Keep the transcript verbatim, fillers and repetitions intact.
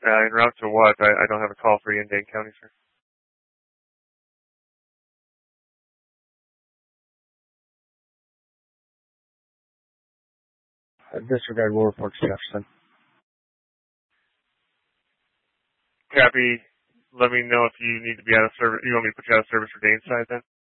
Uh, en route to what? I, I don't have a call for you in Dane County, sir. Uh, disregard will report to Jefferson. Copy. Let me know if you need to be out of service. You want me to put you out of service for Dane's side then?